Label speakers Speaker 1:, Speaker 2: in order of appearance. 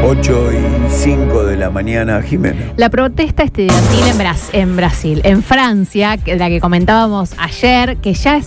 Speaker 1: 8:05 de la mañana, Jimena.
Speaker 2: La protesta estudiantil en Brasil, en Francia, la que comentábamos ayer, que ya